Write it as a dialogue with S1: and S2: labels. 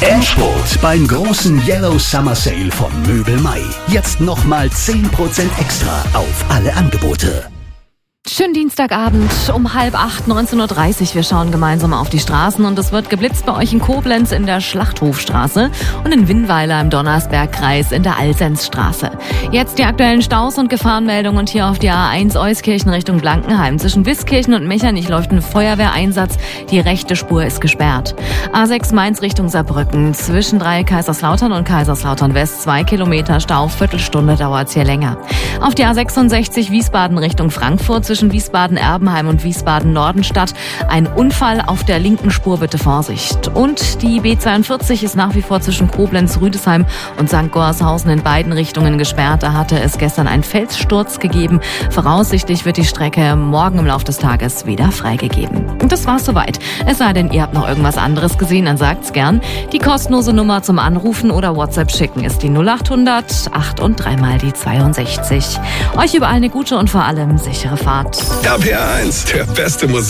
S1: Endspurt beim großen Yellow Summer Sale von Möbel Mai. Jetzt nochmal 10% extra auf alle Angebote.
S2: Schönen Dienstagabend um 7:30, 19:30 Uhr. Wir schauen gemeinsam auf die Straßen und es wird geblitzt bei euch in Koblenz in der Schlachthofstraße und in Winnweiler im Donnersbergkreis in der Alsenzstraße. Jetzt die aktuellen Staus und Gefahrenmeldungen und hier auf die A1 Euskirchen Richtung Blankenheim. Zwischen Wiskirchen und Mechernich läuft ein Feuerwehreinsatz. Die rechte Spur ist gesperrt. A6 Mainz Richtung Saarbrücken. Zwischen Kaiserslautern und Kaiserslautern West 2 Kilometer Stau. Viertelstunde dauert's hier länger. Auf die A66 Wiesbaden Richtung Frankfurt. Zwischen Wiesbaden-Erbenheim und Wiesbaden-Nordenstadt. Ein Unfall auf der linken Spur, bitte Vorsicht. Und die B42 ist nach wie vor zwischen Koblenz, Rüdesheim und St. Gorshausen in beiden Richtungen gesperrt. Da hatte es gestern einen Felssturz gegeben. Voraussichtlich wird die Strecke morgen im Laufe des Tages wieder freigegeben. Und das war's soweit. Es sei denn, ihr habt noch irgendwas anderes gesehen, dann sagt's gern. Die kostenlose Nummer zum Anrufen oder WhatsApp schicken ist die 0800 8 und 3 mal die 62. Euch überall eine gute und vor allem sichere Fahrt.
S3: RPR 1, der beste Musik.